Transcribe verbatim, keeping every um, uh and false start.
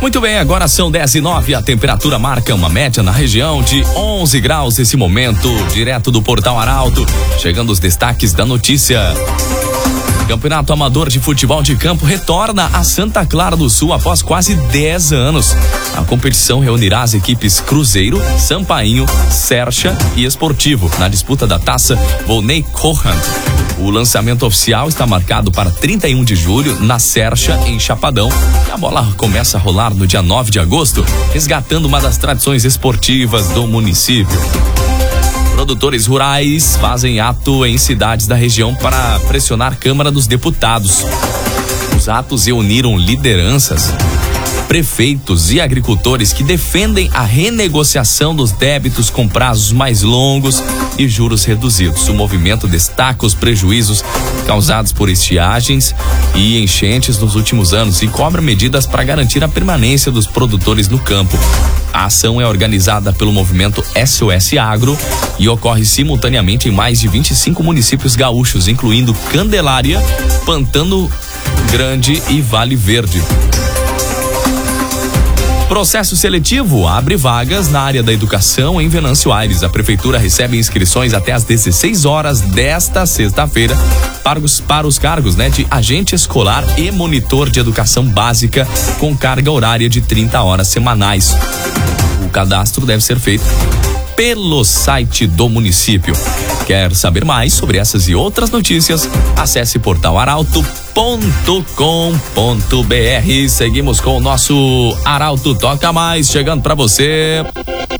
Muito bem, agora são dez e nove, a temperatura marca uma média na região de onze graus nesse momento, direto do Portal Arauto, chegando os destaques da notícia. Campeonato Amador de Futebol de Campo retorna a Santa Clara do Sul após quase dez anos. A competição reunirá as equipes Cruzeiro, Sampainho, Sercha e Esportivo na disputa da taça Volney Kohan. O lançamento oficial está marcado para trinta e um de julho na Sercha, em Chapadão. E a bola começa a rolar no dia nove de agosto, resgatando uma das tradições esportivas do município. Produtores rurais fazem ato em cidades da região para pressionar a Câmara dos Deputados. Os atos reuniram lideranças, prefeitos e agricultores que defendem a renegociação dos débitos com prazos mais longos e juros reduzidos. O movimento destaca os prejuízos causados por estiagens e enchentes nos últimos anos e cobra medidas para garantir a permanência dos produtores no campo. A ação é organizada pelo movimento S O S Agro e ocorre simultaneamente em mais de vinte e cinco municípios gaúchos, incluindo Candelária, Pantano Grande e Vale Verde. Processo seletivo abre vagas na área da educação em Venâncio Aires. A prefeitura recebe inscrições até às dezesseis horas desta sexta-feira para os, para os cargos, né, de agente escolar e monitor de educação básica com carga horária de trinta horas semanais. O cadastro deve ser feito pelo site do município. Quer saber mais sobre essas e outras notícias? Acesse portal arauto ponto com ponto br. Seguimos com o nosso Arauto Toca Mais, chegando para você.